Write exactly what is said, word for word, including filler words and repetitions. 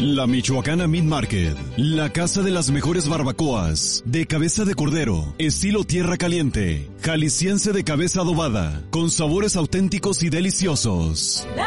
La Michoacana Meat Market, la casa de las mejores barbacoas, de cabeza de cordero, estilo tierra caliente, jalisciense de cabeza adobada, con sabores auténticos y deliciosos.